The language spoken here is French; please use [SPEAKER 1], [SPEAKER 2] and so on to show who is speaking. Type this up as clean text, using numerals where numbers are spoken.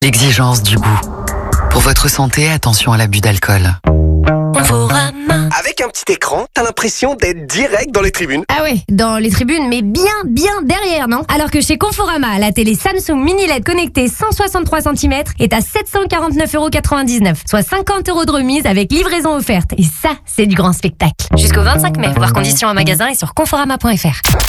[SPEAKER 1] L'exigence du goût. Pour votre santé, attention à l'abus d'alcool.
[SPEAKER 2] Conforama.
[SPEAKER 3] Avec un petit écran, t'as l'impression d'être direct dans les tribunes.
[SPEAKER 2] Ah ouais, dans les tribunes, mais bien derrière, non? Alors que chez Conforama, la télé Samsung Mini LED connectée 163 cm est à 749,99€, soit 50 € de remise avec livraison offerte. Et ça, c'est du grand spectacle. Jusqu'au 25 mai, voir conditions en magasin et sur conforama.fr.